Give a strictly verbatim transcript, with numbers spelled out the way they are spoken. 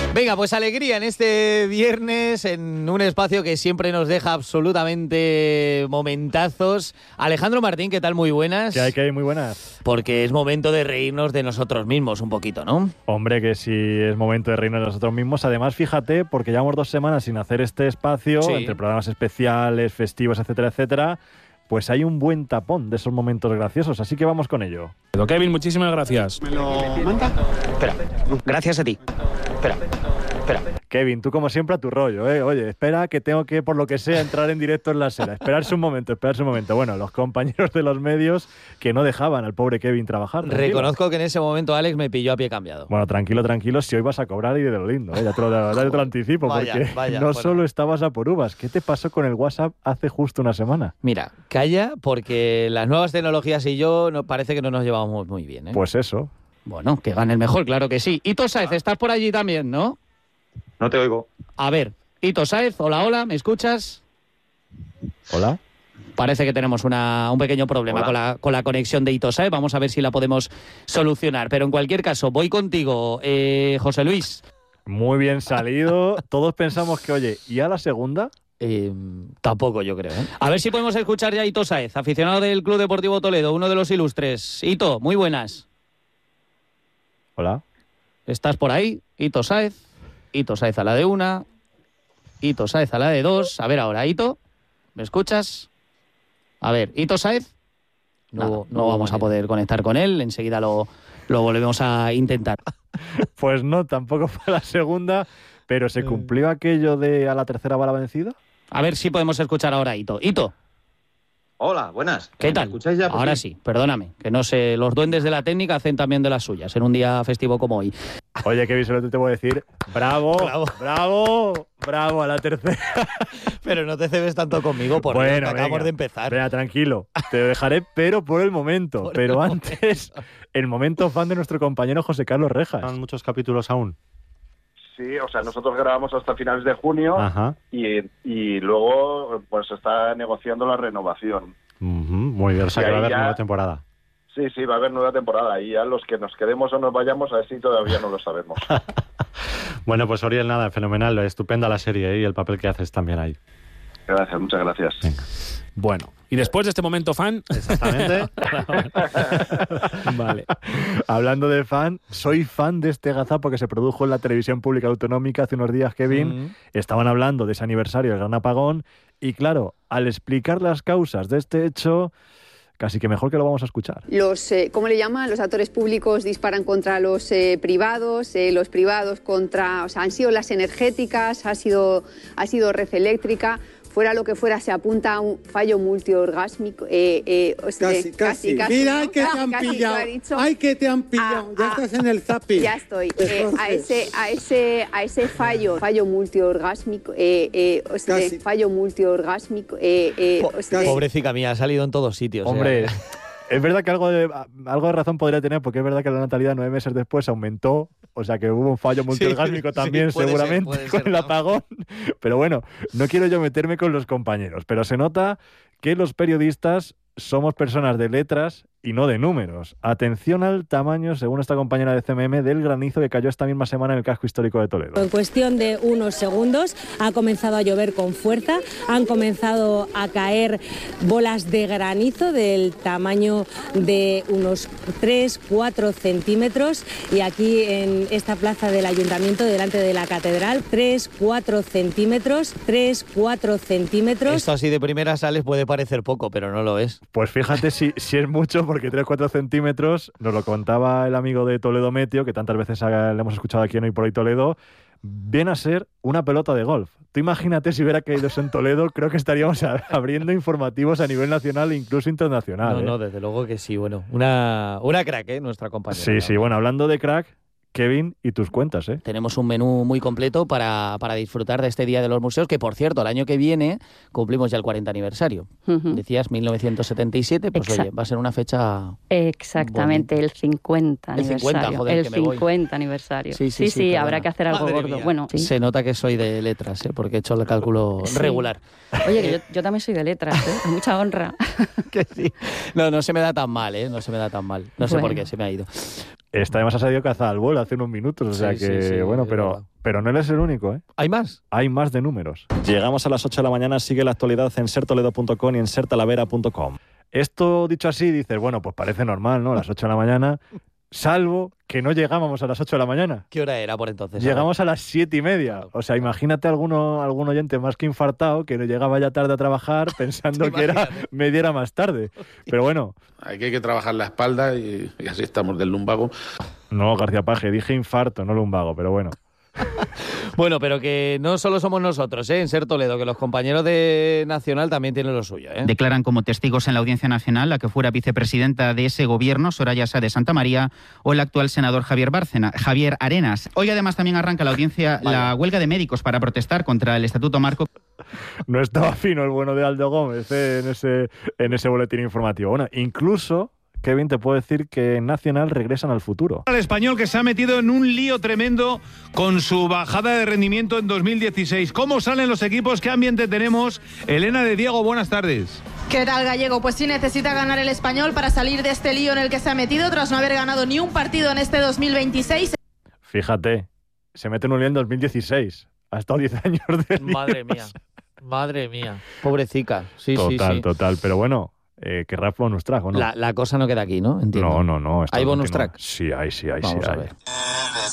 Venga, pues alegría en este viernes, en un espacio que siempre nos deja absolutamente momentazos. Alejandro Martín, ¿qué tal? Muy buenas. ¿Qué hay, qué hay? Muy buenas. Porque es momento de reírnos de nosotros mismos un poquito, ¿no? Hombre, que sí es momento de reírnos de nosotros mismos. Además, fíjate, porque llevamos dos semanas sin hacer este espacio, Sí. entre programas especiales, festivos, etcétera, etcétera, pues hay un buen tapón de esos momentos graciosos, así que vamos con ello. Kevin, muchísimas gracias. ¿Me lo manda? Espera, gracias a ti. Espera, espera. Kevin, tú como siempre a tu rollo, ¿eh? Oye, espera que tengo que, por lo que sea, entrar en directo en la sala. Esperarse un momento, esperarse un momento. Bueno, los compañeros de los medios que no dejaban al pobre Kevin trabajar. Tranquilo. Reconozco que en ese momento Alex me pilló a pie cambiado. Bueno, tranquilo, tranquilo, si hoy vas a cobrar y de lo lindo, ¿eh? Ya te lo, ya te lo anticipo, Vaya, porque vaya, no bueno. solo estabas a por uvas. ¿Qué te pasó con el WhatsApp hace justo una semana? Mira, calla, porque las nuevas tecnologías y yo nos parece que no nos llevamos muy bien, ¿eh? Pues eso. Bueno, que gane el mejor, claro que sí. Hito Sáez, estás por allí también, ¿no? No te oigo. A ver, Hito Sáez, hola, hola, ¿me escuchas? ¿Hola? Parece que tenemos una, un pequeño problema con la, con la conexión de Hito Sáez. Vamos a ver si la podemos solucionar. Pero en cualquier caso, voy contigo, eh, José Luis. Muy bien salido. Todos pensamos que, oye, ¿y a la segunda? Eh, tampoco, yo creo. ¿eh? A ver si podemos escuchar ya a Hito Sáez, aficionado del Club Deportivo Toledo, uno de los ilustres. Hito, muy buenas. Hola. ¿Estás por ahí? Hito Sáez. Hito Sáez a la de una. Hito Sáez a la de dos. A ver ahora, Hito, ¿me escuchas? A ver, Hito Sáez. No, Nada, no, no vamos hubo a poder conectar con él. Enseguida lo, lo volvemos a intentar. Pues no, tampoco fue la segunda, pero ¿se cumplió aquello de a la tercera bala vencida? A ver si podemos escuchar ahora a Hito. Hito, Hola, buenas. ¿qué ¿Me tal? escucháis ya? Ahora sí, perdóname, que no sé, los duendes de la técnica hacen también de las suyas en un día festivo como hoy. Oye, Kevin, solo te voy a decir, bravo, Bravo. bravo, bravo a la tercera. Pero no te cebes tanto conmigo, por Bueno, Dios, que acabamos venga, de empezar. Venga, tranquilo, te dejaré, pero por el momento. Por pero el antes, el momento fan de nuestro compañero José Carlos Rejas. Son muchos capítulos aún. Sí, o sea, nosotros grabamos hasta finales de junio Ajá. y, y luego pues se está negociando la renovación. Ujú, muy bien, o sea Y que va a ahí haber ya- nueva temporada. Sí, sí, va a haber nueva temporada y ya los que nos quedemos o nos vayamos, así todavía no lo sabemos. Bueno, pues Oriel, nada, fenomenal, estupenda la serie, ¿eh? Y el papel que haces también ahí. Gracias, muchas gracias. Venga. Bueno, y después de este momento fan, Exactamente. vale. Hablando de fan, soy fan de este gazapo que se produjo en la televisión pública autonómica hace unos días, Kevin. Mm. Estaban hablando de ese aniversario del gran apagón y claro, al explicar las causas de este hecho, casi que mejor que lo vamos a escuchar. Los, eh, ¿cómo le llaman? Los actores públicos disparan contra los eh, privados, eh, los privados contra, o sea, han sido las energéticas, ha sido, ha sido Red Eléctrica. Fuera lo que fuera, se apunta a un fallo multiorgásmico. Eh, eh, o sea, Casi, casi. Mira, ay, que te han casi, pillado. lo ha dicho. Ay, que te han pillado. Ah, ya ah, estás en el zapping. Ya estoy. Eh, a ese, a ese, a ese fallo, fallo multiorgásmico, eh, eh, o sea, Casi. fallo multiorgásmico, eh, eh, o sea, Pobrecita mía, ha salido en todos sitios. ¿eh? Hombre, es verdad que algo de, algo de razón podría tener, porque es verdad que la natalidad nueve meses después aumentó, o sea que hubo un fallo multiorgásmico sí, también puede ser, seguramente puede con ser, el ¿no? apagón. Pero bueno, no quiero yo meterme con los compañeros, pero se nota que los periodistas somos personas de letras y no de números. Atención al tamaño, según esta compañera de C M M, del granizo que cayó esta misma semana en el casco histórico de Toledo. En cuestión de unos segundos ha comenzado a llover con fuerza, han comenzado a caer bolas de granizo del tamaño de unos tres cuatro centímetros y aquí en esta plaza del ayuntamiento, delante de la catedral, tres cuatro centímetros, tres cuatro centímetros. Esto así de primera sales puede parecer poco, pero no lo es. Pues fíjate si, si es mucho, porque tres cuatro centímetros, nos lo contaba el amigo de Toledo Meteo, que tantas veces ha- le hemos escuchado aquí en Hoy por Hoy Toledo, viene a ser una pelota de golf. Tú imagínate si hubiera caído eso en Toledo, creo que estaríamos a- abriendo informativos a nivel nacional e incluso internacional. No, ¿eh? no, desde luego que sí. Bueno, una, una crack, ¿eh? Nuestra compañera. Sí, sí, bueno, hablando de crack, Kevin, y tus cuentas, ¿eh? Tenemos un menú muy completo para, para disfrutar de este Día de los Museos, que por cierto, el año que viene cumplimos ya el cuarenta aniversario. Ujú. Decías mil novecientos setenta y siete, pues Exacto. oye, va a ser una fecha... Exactamente, bonita. el cincuenta El cincuenta, aniversario. joder, el que me voy. cincuenta aniversario. Sí, sí, sí, sí, perdona. habrá que hacer algo Madre gordo. mía. Bueno, sí. Se nota que soy de letras, ¿eh? Porque he hecho el cálculo Sí. regular. Oye, que yo, yo también soy de letras, ¿eh? Hay mucha honra. Que sí. No, no se me da tan mal, ¿eh? No se me da tan mal. No sé Bueno. por qué se me ha ido. Esta además ha salido cazada al vuelo hace unos minutos, o sea Sí, que, sí, sí, bueno, es pero, verdad. pero no eres el único, ¿eh? ¿Hay más? Hay más de números. Llegamos a las ocho de la mañana, sigue la actualidad en ser toledo punto com y en ser talavera punto com. Esto dicho así, dices, bueno, pues parece normal, ¿no? A las ocho de la mañana, salvo que no llegábamos a las ocho de la mañana. ¿Qué hora era por entonces? Llegamos a las siete y media. O sea, imagínate alguno, algún oyente más que infartado que no llegaba ya tarde a trabajar pensando que era media hora más tarde. Pero bueno. Aquí hay que trabajar la espalda y, y así estamos del lumbago. No, García Paje, dije infarto, no lumbago, pero bueno. Bueno, pero que no solo somos nosotros, ¿eh? En Ser Toledo, que los compañeros de Nacional también tienen lo suyo, ¿eh? Declaran como testigos en la Audiencia Nacional la que fuera vicepresidenta de ese gobierno, Soraya Sá de Santa María, o el actual senador Javier Bárcena, Javier Arenas. Hoy además también arranca la audiencia, Vaya. la huelga de médicos para protestar contra el Estatuto Marco. No estaba fino el bueno de Aldo Gómez, ¿eh? en, ese, en ese boletín informativo. Bueno, incluso, Kevin, te puedo decir que en Nacional regresan al futuro. El español que se ha metido en un lío tremendo con su bajada de rendimiento en dos mil dieciséis. ¿Cómo salen los equipos? ¿Qué ambiente tenemos? Elena de Diego, buenas tardes. ¿Qué tal, Gallego? Pues sí, necesita ganar el español para salir de este lío en el que se ha metido tras no haber ganado ni un partido en este dos mil veintiséis. Fíjate, se mete en un lío en dos mil dieciséis. Ha estado diez años de líos. Madre mía, madre mía. Pobrecica, sí, total, sí, sí. total. Pero bueno, eh, querrá bonus track, ¿o no? La, la cosa no queda aquí, ¿no? Entiendo. No, no, no. ¿Hay bonus continúa. track? Sí, hay, sí, hay, Vamos sí a hay. ver.